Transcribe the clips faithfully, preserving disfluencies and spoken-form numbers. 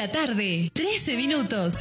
la tarde, trece minutos.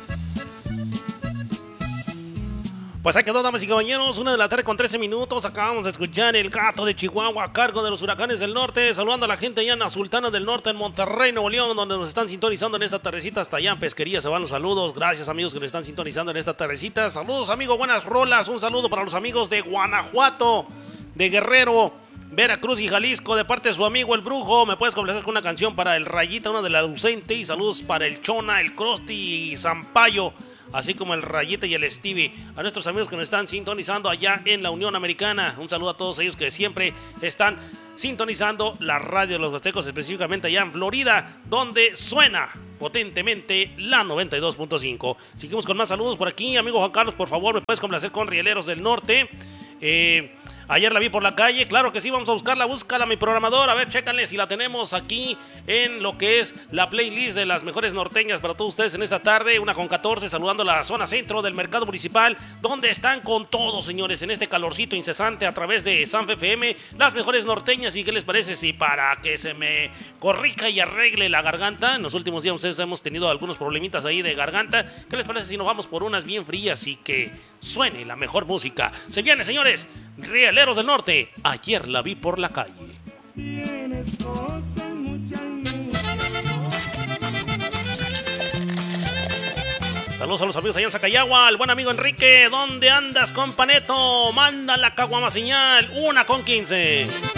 Pues ahí quedó, damas y caballeros, una de la tarde con trece minutos. Acabamos de escuchar El Gato de Chihuahua a cargo de los Huracanes del Norte. Saludando a la gente allá en la Sultana del Norte, en Monterrey, Nuevo León, donde nos están sintonizando en esta tardecita. Hasta allá en Pesquería se van los saludos. Gracias, amigos, que nos están sintonizando en esta tardecita. Saludos, amigos, buenas rolas. Un saludo para los amigos de Guanajuato, de Guerrero, Veracruz y Jalisco, de parte de su amigo El Brujo. Me puedes complacer con una canción para el Rayita, una de la ausente. Y saludos para el Chona, el Crosti y Zampayo, así como el Rayita y el Stevie. A nuestros amigos que nos están sintonizando allá en la Unión Americana, un saludo a todos ellos que siempre están sintonizando la radio de los Aztecos, específicamente allá en Florida, donde suena potentemente la noventa y dos punto cinco. Seguimos con más saludos por aquí. Amigo Juan Carlos, por favor, me puedes complacer con Rieleros del Norte. Eh... Ayer la vi por la calle, claro que sí, vamos a buscarla, búscala mi programador, a ver, chécanle si la tenemos aquí en lo que es la playlist de las mejores norteñas para todos ustedes en esta tarde, una con catorce, saludando la zona centro del mercado municipal, donde están con todo, señores, en este calorcito incesante a través de Sanf F M, las mejores norteñas. ¿Y qué les parece si para que se me corrija y arregle la garganta? En los últimos días ustedes hemos tenido algunos problemitas ahí de garganta, ¿qué les parece si nos vamos por unas bien frías y que suene la mejor música? Se viene, señores, Rieleros del Norte, ayer la vi por la calle. Saludos a los amigos allá en Zacayagua, al buen amigo Enrique. ¿Dónde andas, companeto? Manda la caguama señal, una con quince.